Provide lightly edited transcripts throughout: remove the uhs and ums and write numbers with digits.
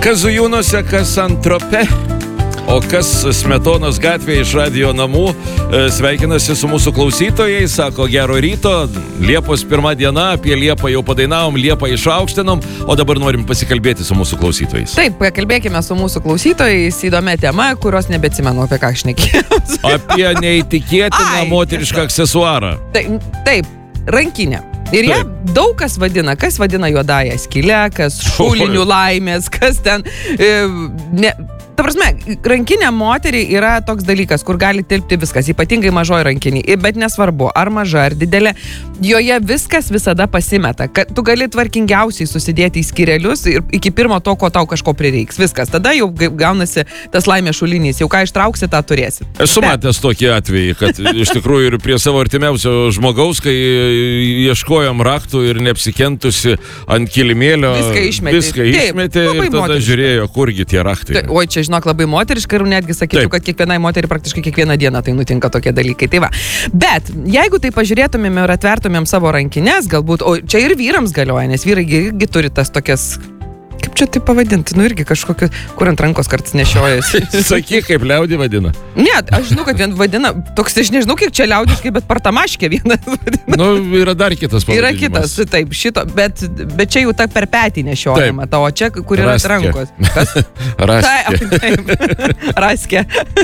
Kas Zujūnuose, kas Antrope, o kas Smetonos gatvėje iš radijo namų, sveikinasi su mūsų klausytojais, sako gero ryto, Liepos 1 diena, apie Liepą jau padainavom, Liepą išaukštinom, o dabar norim pasikalbėti su mūsų klausytojais. Taip, pakalbėkime su mūsų klausytojais, įdomia tema, kurios nebeatsimenu, apie ką šnekėjau. Apie neįtikėtiną moterišką aksesuarą. Taip, rankinę. Ir ją daug kas vadina juodąją skylę, kas šulinių laimės, kas ten... Ta prasme, rankinė moteriai yra toks dalykas, kur gali tilpti viskas, ypatingai mažoji rankinė, bet nesvarbu, ar maža, ar didelė, joje viskas visada pasimeta, kad tu gali tvarkingiausiai susidėti į skyrelius ir iki pirmo to, ko tau kažko prireiks, viskas, tada jau gaunasi tas laimės šulinys, jau ką ištrauksi, tą turėsi. Esu matęs tokį atvejį, kad iš tikrųjų ir prie savo artimiausio žmogaus, kai ieškojom raktų ir neapsikentusi ant kilimėlio, viską išmetė ir tada žiūrėjo, kurgi tie raktai. Oi, čia žinok, labai moteriška ir netgi sakyčiau, kad kiekvienai moteriai praktiškai kiekvieną dieną tai nutinka tokie dalykai. Tai va. Bet jeigu tai pažiūrėtumėm ir atvertumėm savo rankinės, galbūt, o čia ir vyrams galioja, nes vyrai irgi turi tas tokias, kaip čia tai pavadinti, irgi kažkokio, kur ant rankos kartais nešiojasi. Sakyk, kaip liaudį vadina. Ne, aš žinau, kad vien vadina, toks, aš nežinau, kiek čia liaudiškai, bet partamaškė vieną vadina. Yra dar kitas pavadinimas. Yra kitas, taip, šito, bet čia jau ta per petį nešiojama, o čia, kur yra rankos. Kas? Raskė.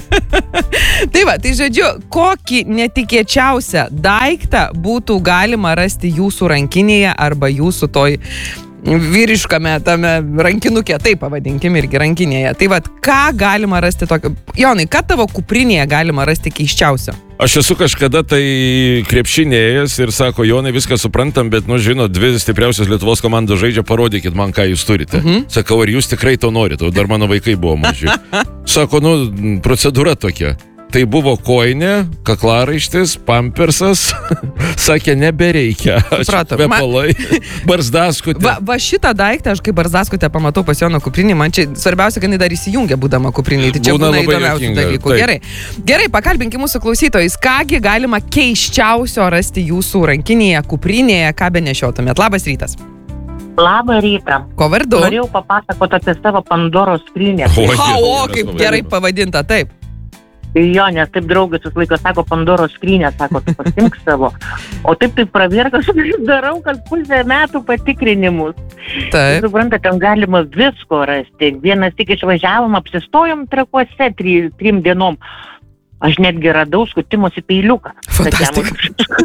Tai va, tai žodžiu, kokį netikėčiausią daiktą būtų galima rasti jūsų rankinėje arba jūsų toj vyriškame tame rankinukė, taip pavadinkim irgi rankinėje. Tai vat, ką galima rasti tokio? Jonai, ką tavo kuprinėje galima rasti keiščiausio? Aš esu kažkada tai krepšinėjęs ir sako, Jonai, viską suprantam, bet, žinot, 2 stipriausios Lietuvos komandos žaidžia, parodykit man, ką jūs turite. Sakau, ar jūs tikrai to norite? Dar mano vaikai buvo maži. Sako, procedūra tokia. Tai buvo koinė, kaklaraištis, pampersas, sakė, nebereikia. Kvepalai, barzdaskutė. Va šitą daiktą, aš kaip barzdaskutę pamatau pas Jono kuprinį, man čia svarbiausia, kad jinai dar įsijungia būdama kuprinį. Tai čia būna įdomiausių dalykų. Gerai, pakalbinkim mūsų klausytojais, kągi galima keiščiausio rasti jūsų rankinėje, kuprinėje, ką be nešiotumėt. Labas rytas. Labą rytą. Ko vardu? Norėjau papasakoti apie savo Pandoros skrynią. O, kaip gerai pavadinta, taip. Jo, nes taip draugas vis laiką sako, Pandoros skrynią, sako, tu pasimk savo. O taip pravirkas, darau, kad pusę metų patikrinimus. Taip. Suprantate, ten galima visko rasti. Vienas tik išvažiavom, apsistojom Trakuose 3 dienom. Aš netgi radau skutimosi peiliuką. Fantastika.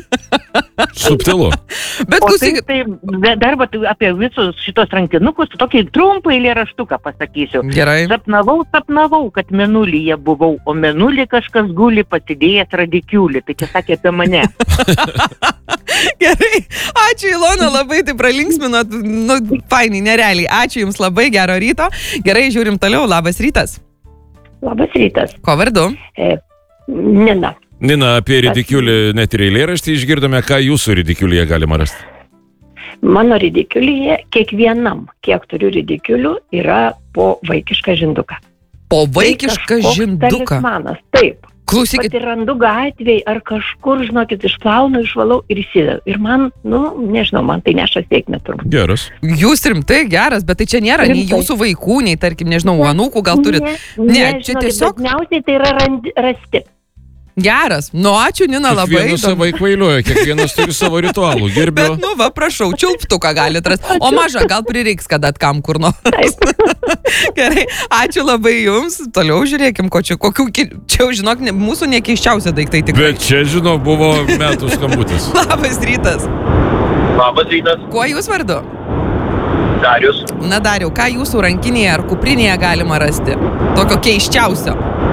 Subtilu. Bet klausyk, tai dar apie visus šitos rankinukus, tokį trumpą eilėraštuką pasakysiu. Gerai. Sapnavau, kad mėnulyje buvau, o mėnulį kažkas guli pasidėjęs radikiulį. Tai čia sakė apie mane. Gerai. Ačiū, Ilona, labai tai pralinksminot. Fainai, nerealiai. Ačiū Jums labai, gero ryto. Gerai, žiūrim toliau. Labas rytas. Labas rytas. Ko vardu? Nina. Nina, apie ridikiulį net ir eilėraštį išgirdome, ką jūsų ridikiulyje galima rasti. Mano ridikiulyje kiekvienam, kiek turiu ridikiulių, yra po vaikišką žinduką. Po vaikišką žinduką? Talismanas, taip. Klausykit. Pati randu gatvėj ar kažkur, žinokit, išplaunu, išvalau ir įsidedu. Ir man, nežinau, man tai neša sėkmę turbūt. Geras. Jūs rimtai geras, bet tai čia nėra nei jūsų vaikų, nei, tarkim, nežinau, anūkų gal turit. Ne, čia tiesiog... Dažniausiai tai yra rasti. Geras. Ačiū, Nina, labai. Kiekvienas savaip kvailioja, kiekvienas turi savo ritualų. Gerbiu. Bet, prašau, čiulptuką galit rasti. O maža, gal prireiks, kad atkam kur nors. Gerai, ačiū labai Jums. Toliau žiūrėkim, čia, žinok, mūsų nekeiščiausia daiktai tikrai. Bet čia, žinok, buvo metų skambutis. Labas rytas. Labas rytas. Kuo Jūs vardu? Darius. Na, Dariau, ką jūsų rankinėje ar kuprinėje galima rasti? Tokio keiščiausio.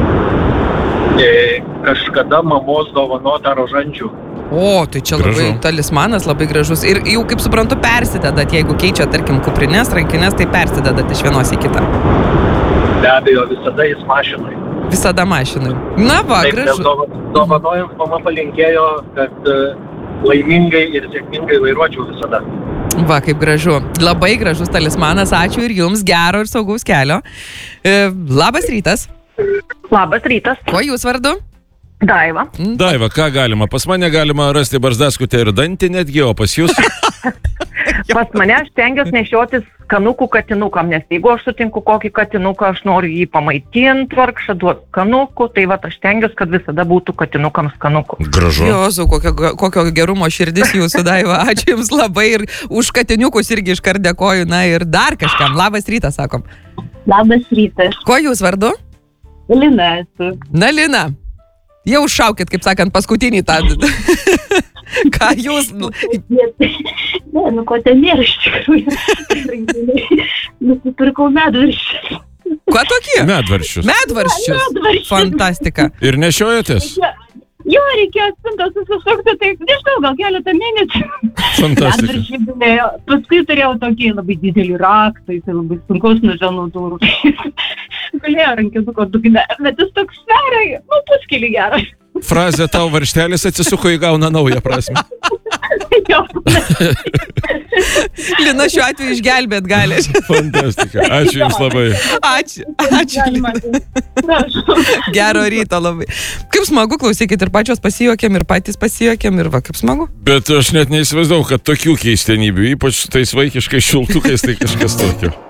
Kažkada mamos dovanota rožančių. O, tai čia labai talismanas, labai gražus. Ir jau, kaip suprantu, persidedat, jeigu keičia, tarkim, kuprinės, rankinės, tai persidedat iš vienos į kitą. Be abejo, visada jis mašinai. Visada mašinai. Na va, gražu. Dovanojant, mama palinkėjo, kad laimingai ir sėkmingai vairuočiau visada. Va, kaip gražu. Labai gražus talismanas. Ačiū ir Jums, gero ir saugaus kelio. Labas rytas. Labas rytas. Kuo Jūs vardu? Daiva. Daiva, ką galima? Pas mane galima rasti barzdaskutę ir dantį netgi, o pas Jūs? Pas mane aš stengiuosi nešiotis skanukų katinukam, nes jeigu aš sutinku kokį katinuką, aš noriu jį pamaitinti, vargšą duoti skanukų, tai va aš stengiuosi, kad visada būtų katinukam skanukų. Gražu. Jozu, kokio gerumo širdis jūsų, Daiva. Ačiū Jums labai ir už katiniukus irgi iškart dėkoju. Na ir dar kažkam. Labas rytas, sakom. Labas rytas. Ko Jūs vardu? Lina esu. Na, Lina. Jau šaukit, kaip sakant, paskutinį tą. Ką Jūs... Ne, ko ten nėra iš tikrųjų. Nusipirkau medvarščius. Kuo tokie? Medvarščius. Medvarščius. Fantastika. Ir nešiojatės? Jo, reikėjo spintos susisukti, tai nežinau, gal keletą mėnesių. Fantastika. Medvarščiai gulėjo. Paskui turėjau tokį labai didelį raktą, jis labai sunkaus nuo žemų durų. Galėjo rankinuko dugne, bet jis toks sveria, puskilį gerą. Frazė tau varštelis atsisuko įgauna naują prasme. Lina šiuo atveju išgelbėt gali. Fantastika. Ačiū Jums labai. Ačiū Lina. Gero ryto labai. Kaip smagu, klausykit, ir pačios pasijuokėm, ir patys pasijuokėm, ir va, kaip smagu. Bet aš net neįsivaizdavau, kad tokių keistenybių, ypač tais vaikiškais šiltukais, tai kažkas tokio.